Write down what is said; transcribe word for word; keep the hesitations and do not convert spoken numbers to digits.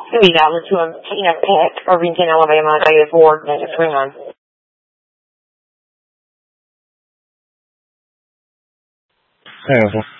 Maybe that was to a, you know, Peck, Irvington, Alabama, David Ford, and just swing on. Hang on.